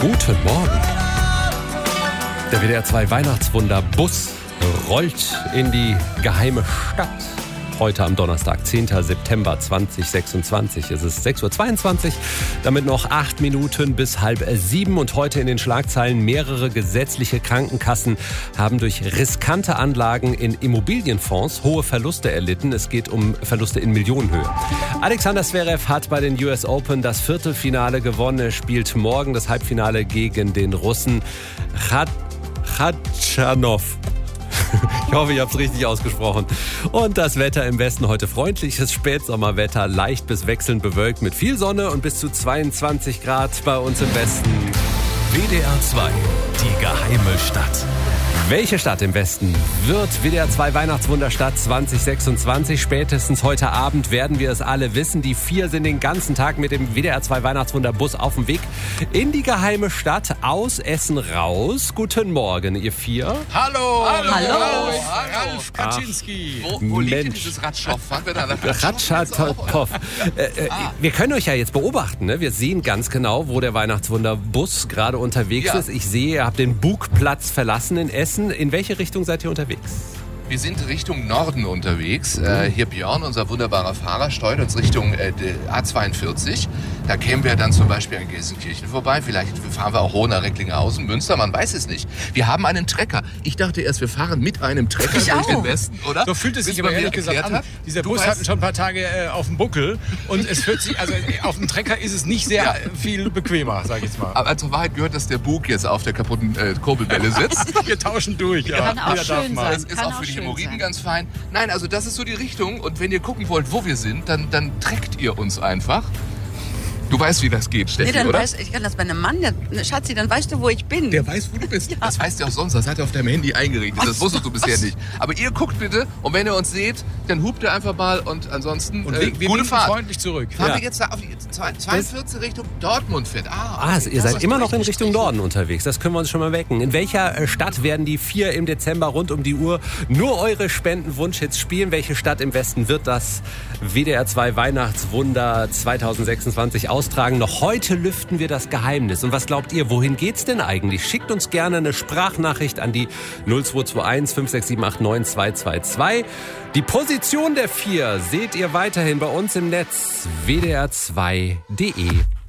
Guten Morgen. Der WDR 2 Weihnachtswunder-Bus rollt in die geheime Stadt. Heute am Donnerstag, 10. September 2026. Es ist 6.22 Uhr, damit noch 8 Minuten bis 6:30. Und heute in den Schlagzeilen: mehrere gesetzliche Krankenkassen haben durch riskante Anlagen in Immobilienfonds hohe Verluste erlitten. Es geht um Verluste in Millionenhöhe. Alexander Zverev hat bei den US Open das Viertelfinale gewonnen. Er spielt morgen das Halbfinale gegen den Russen Khachanov. Ich hoffe, ich habe es richtig ausgesprochen. Und das Wetter im Westen heute: freundliches Spätsommerwetter, leicht bis wechselnd bewölkt mit viel Sonne und bis zu 22 Grad bei uns im Westen. WDR 2, die geheime Stadt. Welche Stadt im Westen wird WDR 2 Weihnachtswunderstadt 2026? Spätestens heute Abend werden wir es alle wissen. Die 4 sind den ganzen Tag mit dem WDR 2 Weihnachtswunderbus auf dem Weg in die geheime Stadt aus Essen raus. Guten Morgen, ihr 4. Hallo! Ralf Kaczynski. Wo liegt denn dieses Ratschow? Fangen wir da nach Ratschatow. Wir können euch ja jetzt beobachten, ne? Wir sehen ganz genau, wo der Weihnachtswunderbus gerade unterwegs ist. Ich sehe, ihr habt den Bugplatz verlassen in Essen. In welche Richtung seid ihr unterwegs? Wir sind Richtung Norden unterwegs. Hier Björn, unser wunderbarer Fahrer, steuert uns Richtung A42. Da kämen wir dann zum Beispiel an Gelsenkirchen vorbei. Vielleicht fahren wir auch Hohner, Recklinghausen, Münster, man weiß es nicht. Wir haben einen Trecker. Ich dachte erst, wir fahren mit einem Trecker durch den Westen, oder? So fühlt es sich aber ehrlich gesagt an. Dieser Bus hat schon ein paar Tage auf dem Buckel und es fühlt sich, also auf dem Trecker ist es nicht sehr viel bequemer, sag ich jetzt mal. Aber zur Wahrheit gehört, dass der Bug jetzt auf der kaputten Kurbelwelle sitzt. Wir tauschen durch. Kann auch schön sein. Das ist auch für die Hämorrhoiden ganz fein. Nein, also das ist so die Richtung. Und wenn ihr gucken wollt, wo wir sind, dann trägt ihr uns einfach. Du weißt, wie das geht, Steffi, dann oder? ich kann das bei einem Mann, Schatzi, dann weißt du, wo ich bin. Der weiß, wo du bist. Das weißt du auch sonst. Das hat er auf deinem Handy eingerichtet. Das wusstest du bisher nicht. Aber ihr guckt bitte und wenn ihr uns seht, dann hupt ihr einfach mal und ansonsten Und wir gute Fahrt. freundlich zurück. Fahren wir jetzt da auf die 42 Richtung Dortmund fährt. Ihr seid immer noch in Richtung Norden unterwegs. Das können wir uns schon mal wecken. In welcher Stadt werden die 4 im Dezember rund um die Uhr nur eure Spendenwunschhits spielen? Welche Stadt im Westen wird das WDR 2 Weihnachtswunder 2026 austragen? Noch heute lüften wir das Geheimnis. Und was glaubt ihr, wohin geht's denn eigentlich? Schickt uns gerne eine Sprachnachricht an die 0221 56789 222. Die Position der 4 seht ihr weiterhin bei uns im Netz wdr2.de.